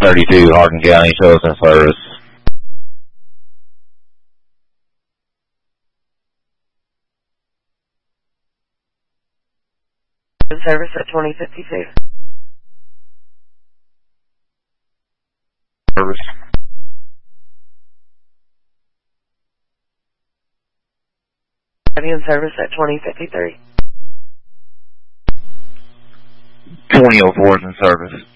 32 Hardin County, shows in service. In service at 2052. Service. In service at 2053. 2004 is in service.